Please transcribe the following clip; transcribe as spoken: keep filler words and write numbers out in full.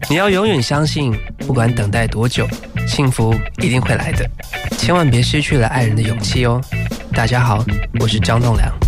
你要永远相信，不管等待多久，幸福一定会来的。千万别失去了爱人的勇气哦。大家好，我是张栋梁。